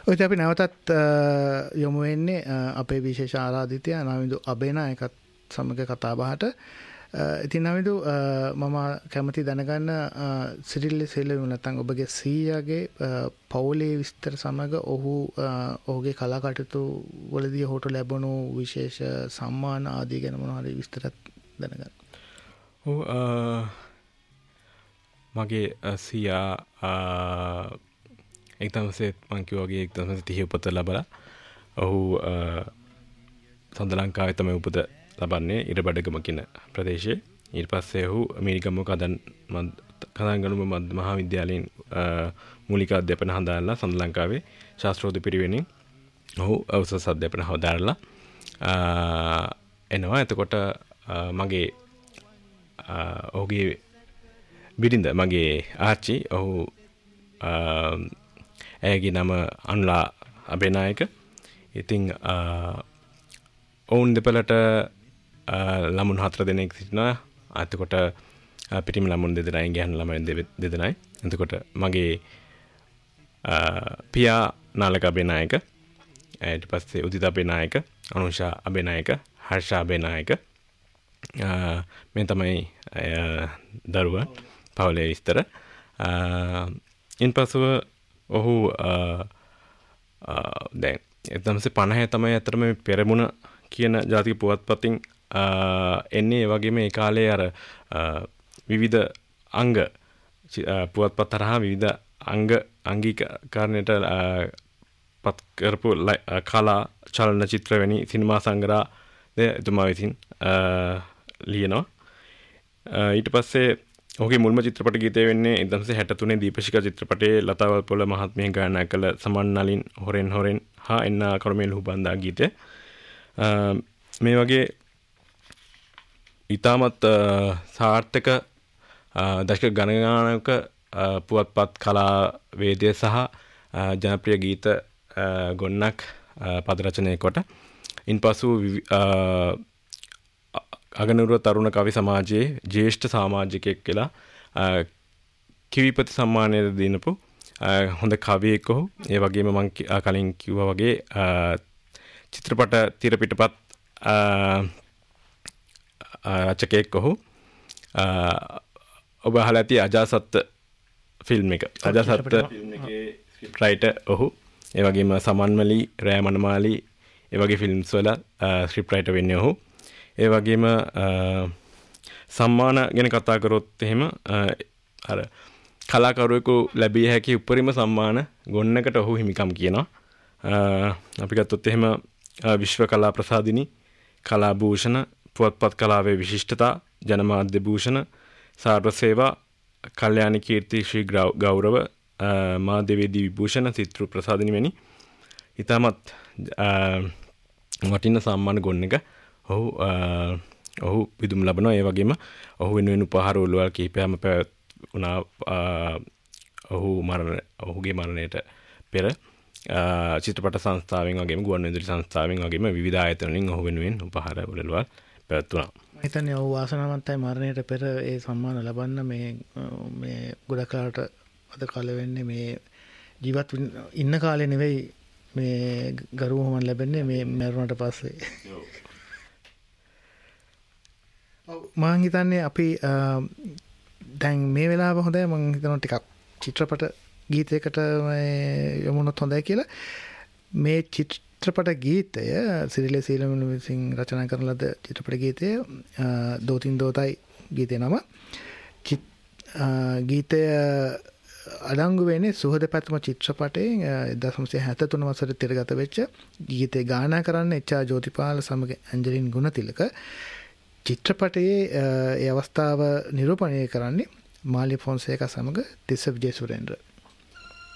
ඔය අපි නැවතත් යොමු වෙන්නේ අපේ විශේෂ ආරාධිතයා නවිදු අබේනායකත් සමග කතා බහට. ඉතින් නවිදු මම කැමති දැනගන්න සිරිල් සීලවිමල නැත්නම් ඔබගේ සීයාගේ පවුලේ විස්තර සමග ඔහුගේ කලා කටයුතු වලදී ඔහුට ලැබුණු විශේෂ සම්මාන ආදී ගැන මොනවා හරි විස්තරයක් දැනගන්න. ඔව් මගේ සීයා 1930 උපත ලැබලා ඔහු සඳ ලංකාවේ තමයි උපත ලබන්නේ ඉරබඩගම කියන ප්‍රදේශයේ. ඊට පස්සේ ඔහු අමෙරිකම්ම කදන්ගනුම මහා විද්‍යාලයෙන් මූලික අධ්‍යාපන හදාරලා සඳ ලංකාවේ ශාස්ත්‍රෝද්‍ය පිරිවෙනින් ඔහු උසස් අධ්‍යාපන හදාරලා එනවා. එතකොට මගේ ඔහුගේ බිරිඳ මගේ ආච්චි ඔහු ඇයගේ නම අනුලා අබේනායක. ඉතින් ඔවුන් දෙපළට ළමුන් 4 දෙනෙක් සිටිනවා. එතකොට පිටිම ළමුන් 2 දෙනයි ගැහැණු ළමයි 2 දෙනයි. එතකොට මගේ පියා නාලක අබේනායක, ඊට පස්සේ උදිත අබේනායක, අනුෂා අබේනායක, හර්ෂා අබේනායක මේ තමයි දරුවා පවුලේ විස්තර. ඉන්පසුව ඔහු දැන් 1950 තමයි අතරම පෙරමුණ කියන ජාතික පුවත්පතින් එන්නේ. ඒ වගේම ඒ කාලේ අර විවිධ අංග පුවත්පත් තරහා විවිධ අංගීකරණයට පත් කරපු කලා චලනචිත්‍ර වැනි සිනමා සංග්‍රහය එතුමා විසින් ලියනවා. ඊට පස්සේ ඔහුගේ මුල්ම චිත්‍රපට ගීතය වෙන්නේ 1963 දීපශිඛා චිත්‍රපටයේ ලතාවල් පොළ මහත්මිය ගායනා කළ සමන් නලින් හොරෙන් හොරෙන් හා එන්න කරුමේ ලුහු බන්දා ගීතය. මේ වගේ ඊටමත් සාර්ථක දශක ගණනාවක පුවත්පත් කලා වේදය සහ ජනප්‍රිය ගීත ගොන්නක් පද රචනය කොට ඉන්පසු අගනුවර තරුණ කවි සමාජයේ ජ්‍යෙෂ්ඨ සමාජිකයෙක් කියලා කිවිපති සම්මානය දීනපු හොඳ කවියෙක් ඔහු. ඒ වගේම මම කලින් කිව්වා වගේ චිත්‍රපට තිර පිටපත් රචකයෙක් ඔහු. ඔබ අහලා ඇති අජාසත් ෆිල්ම් එක. අජාසත් ෆිල්ම් එකේ ස්ක්‍රිප්ට් රයිටර් ඔහු. ඒ වගේම සමන්මලි, රෑ මනමාලි ඒ වගේ ෆිල්ම්ස් වල ස්ක්‍රිප්ට් රයිටර් වෙන්නේ ඔහු. ඒ වගේම සම්මාන ගැන කතා කරොත් එහෙම අර කලාකරුවෙකු ලැබිය හැකි උපරිම සම්මාන ගොන්නකට ඔහු හිමිකම් කියනවා. අපි ගත්තොත් එහෙම විශ්ව කලා ප්‍රසාදිනි, කලා භූෂණ, පුවත්පත් කලාවේ විශිෂ්ටතා, ජනමාධ්‍ය භූෂණ, සාර්ව සේවා, කල්යාණි කීර්ති ශ්‍රී ගෞරව, මා දෙවේදී විභූෂණ, සිත්රු ප්‍රසාදිනි වැනි ඉතාමත් වටින සම්මාන ගොන්නක ඔහු විදුම් ලබනවා. ඒ වගේම ඔහු වෙනුවෙන් උපහාර උළවල් කිහිපයක්ම පැවැත්වුණා. ඔහුගේ මරණයට පෙර චිත්‍රපට සංස්ථාවෙන් වගේම ගුවන්විදුලි සංස්ථාවෙන් වගේම විවිධ ආයතන වලින් ඔහු වෙනුවෙන් උපහාර උළවල් පැවැත්වුණා. මම හිතන්නේ ඔහු වාසනාවන්තයි මරණයට පෙර ඒ සම්මාන ලබන්න. මේ ගොඩක් කාලට අද කාලේ වෙන්නේ මේ ජීවත් ඉන්න කාලේ නෙවෙයි මේ ගරු මොහොමන් ලැබෙන්නේ මේ මරණයට පස්සේ. මම හිතන්නේ අපි දැන් මේ වෙලාව හොඳයි. මම හිතනවා ටිකක් චිත්‍රපට ගීතයකට යමුනොත් හොඳයි කියලා. මේ චිත්‍රපට ගීතය සිරිල් සීලවිමල විසින් රචනා කරන ලද චිත්‍රපට ගීතය දෝතින් දෝතයි ගීතේ නම. ගීතය අඩංගු වෙන්නේ සුහද පැතුම චිත්‍රපටයෙන් 1973 වසරේ තිරගත වෙච්ච ගීතේ ගායනා කරන්න එච්.ආර්. ජෝතිපාල සමග ඇන්ජලින් ගුණතිලක. චිත්‍රපටයේ ඒ අවස්ථාව නිරූපණය කරන්නේ මාලි ෆොන්සේකා සමග තිස්ස විජේසුරේන්ද්‍ර.